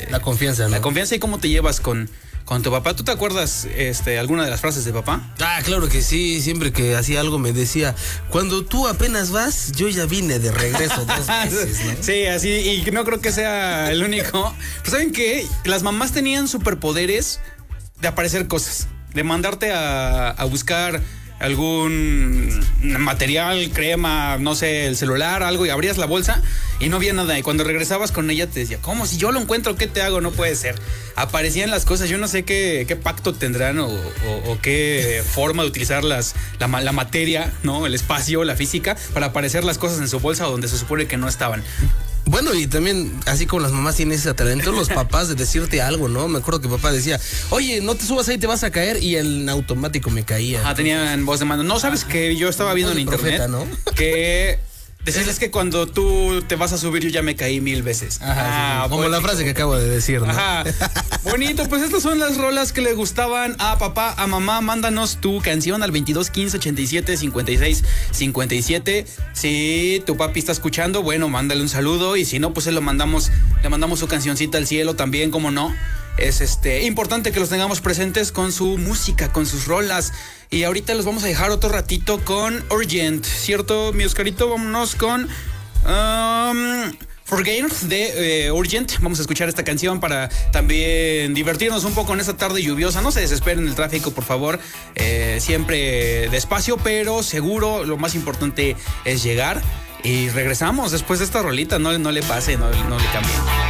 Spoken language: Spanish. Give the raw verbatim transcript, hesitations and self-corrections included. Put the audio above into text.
la confianza, ¿no? La confianza y cómo te llevas con, con tu papá. ¿Tú te acuerdas este, alguna de las frases de papá? Ah, claro que sí. Siempre que hacía algo me decía, cuando tú apenas vas, yo ya vine de regreso dos veces, ¿no? Sí, así, y no creo que sea el único. Pues ¿saben qué? Las mamás tenían superpoderes de aparecer cosas, de mandarte a, a buscar algún material, crema, no sé, el celular, algo, y abrías la bolsa y no había nada. Y cuando regresabas con ella te decía, ¿cómo? Si yo lo encuentro, ¿qué te hago? No puede ser. Aparecían las cosas. Yo no sé qué, qué pacto tendrán o, o, o qué forma de utilizar las, la, la materia, ¿no? El espacio, la física, para aparecer las cosas en su bolsa donde se supone que no estaban. Bueno, y también, así como las mamás tienen ese talento, los papás de decirte algo, ¿no? Me acuerdo que papá decía, oye, no te subas ahí, te vas a caer, y en automático me caía. Ah, tenían voz de mando. No, ¿sabes que yo estaba viendo en internet? Profeta, ¿no? Que decías que cuando tú te vas a subir yo ya me caí mil veces. Ajá, ah, sí, como bonito. La frase que acabo de decir, ¿no? Ajá. Bonito, pues estas son las rolas que le gustaban a papá, a mamá. Mándanos tu canción al veintidós quince ochenta y siete cincuenta y seis cincuenta y siete. Si tu papi está escuchando, bueno, mándale un saludo, y si no, pues se lo mandamos, le mandamos su cancioncita al cielo también, como no. Es este importante que los tengamos presentes con su música, con sus rolas. Y ahorita los vamos a dejar otro ratito con Urgent, ¿cierto, mi Oscarito? Vámonos con um, Forget de eh, Urgent. Vamos a escuchar esta canción para también divertirnos un poco en esta tarde lluviosa. No se desesperen en el tráfico, por favor. Eh, siempre despacio, pero seguro. Lo más importante es llegar. Y regresamos después de esta rolita. No, no le pase, no, no le cambie.